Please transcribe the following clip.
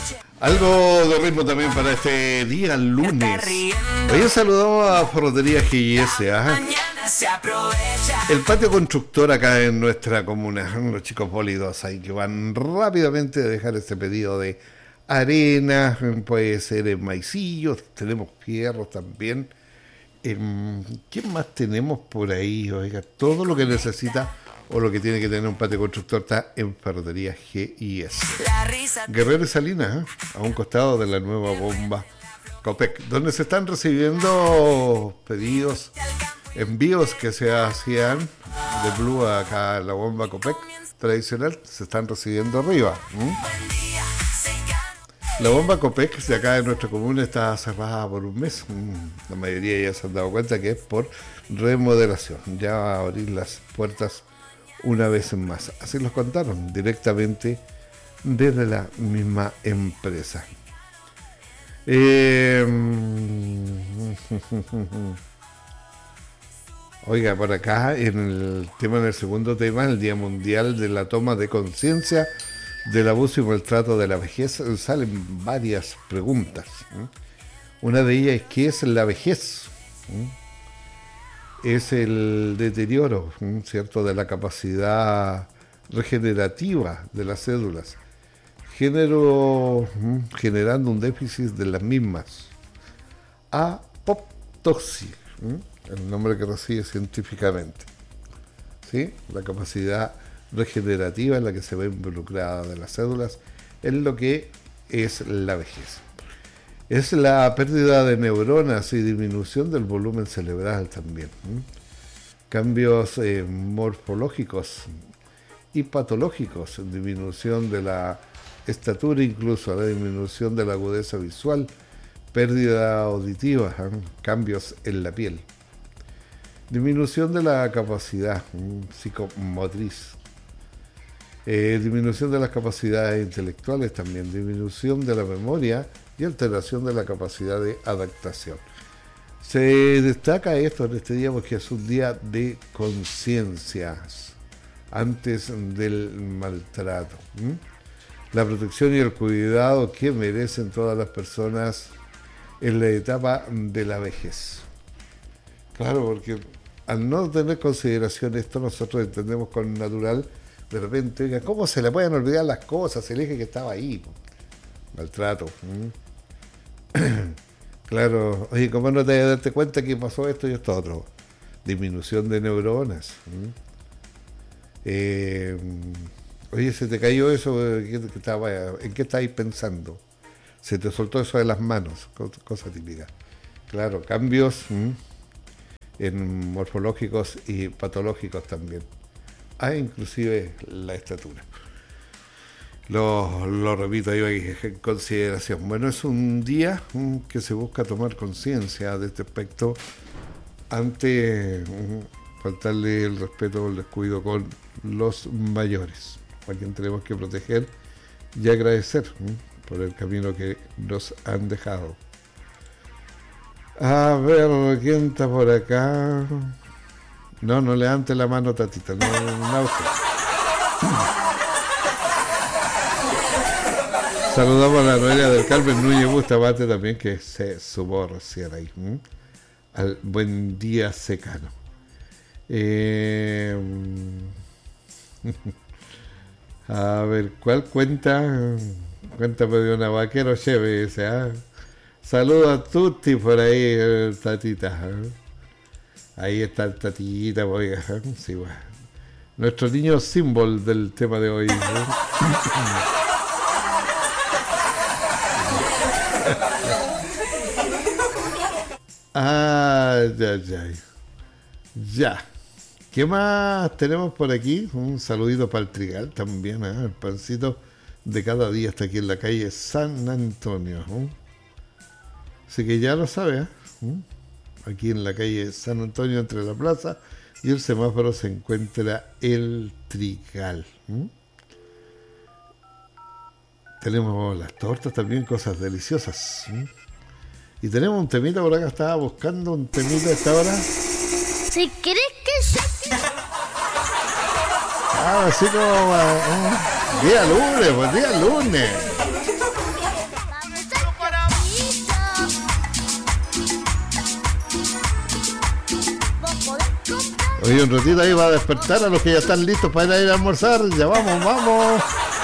Algo de ritmo también para este día lunes. Hoy saludamos a Ferretería GS. El patio constructor acá en nuestra comuna. Los chicos bólidos ahí que van rápidamente a dejar este pedido de arena. Puede ser en maicillos. Tenemos fierros también. ¿Qué más tenemos por ahí? Oiga, todo lo que necesita o lo que tiene que tener un patio constructor está en Ferretería GS. Guerrero y Salinas, a un costado de la nueva bomba Copec, donde se están recibiendo pedidos, envíos que se hacían de Blue acá a la bomba Copec tradicional, se están recibiendo arriba. La bomba Copec de acá de nuestra comuna está cerrada por un mes. La mayoría ya se han dado cuenta que es por remodelación. Ya va a abrir las puertas una vez más. Así los contaron directamente desde la misma empresa. Oiga, por acá en el segundo tema, el Día Mundial de la Toma de Conciencia del Abuso y Maltrato de la Vejez, salen varias preguntas. Una de ellas es: ¿qué es la vejez? Es el deterioro, ¿cierto?, de la capacidad regenerativa de las células, generando un déficit de las mismas. Apoptosis, el nombre que recibe científicamente. ¿Sí? La capacidad regenerativa en la que se ve involucrada de las células es lo que es la vejez. Es la pérdida de neuronas y disminución del volumen cerebral también. Cambios morfológicos y patológicos, disminución de la estatura, incluso la disminución de la agudeza visual, pérdida auditiva, cambios en la piel, disminución de la capacidad psicomotriz, disminución de las capacidades intelectuales también, disminución de la memoria y alteración de la capacidad de adaptación. Se destaca esto en este día porque es un día de conciencias antes del maltrato. La protección y el cuidado que merecen todas las personas en la etapa de la vejez. Claro, porque al no tener consideración esto, nosotros entendemos con natural, de repente, oiga, ¿cómo se le pueden olvidar las cosas? El eje que estaba ahí. Maltrato. Claro, oye, ¿cómo no te darte cuenta que pasó esto y esto otro? Disminución de neuronas. Oye, ¿se te cayó eso? ¿En qué estáis pensando? Se te soltó eso de las manos, cosa típica. Claro, cambios en morfológicos y patológicos también. Inclusive la estatura. Lo repito ahí en consideración. Bueno, es un día que se busca tomar conciencia de este aspecto ante faltarle el respeto o el descuido con los mayores, a quien tenemos que proteger y agradecer por el camino que nos han dejado. A ver, ¿quién está por acá? No levante la mano, tatita, no usted. Saludamos a la Noelia del Carmen Núñez Bustamante también, que se sumó recién ahí. Al buen día secano. A ver, ¿cuál cuenta? Cuéntame de una vaquero cheve ese, Saludos a Tutti por ahí, tatita. Ahí está el tatita, oiga. Sí, bueno. Nuestro niño símbolo del tema de hoy. Ya. ¿Qué más tenemos por aquí? Un saludito para el trigal también, el pancito de cada día está aquí en la calle San Antonio. Así que ya lo sabe, aquí en la calle San Antonio, entre la plaza y el semáforo, se encuentra el trigal. Tenemos las tortas también, cosas deliciosas. Y tenemos un temita por acá, estaba buscando un temita a esta hora. Si crees que se... Así como... día lunes, pues día lunes. Oye, un ratito ahí va a despertar a los que ya están listos para ir a almorzar. Ya vamos, vamos.